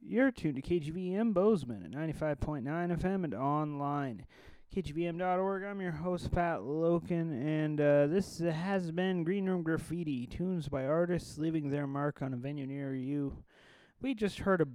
You're tuned to KGVM Bozeman at 95.9 FM and online. KGVM.org. I'm your host, Pat Loken, and this has been Green Room Graffiti, tunes by artists leaving their mark on a venue near you. We just heard a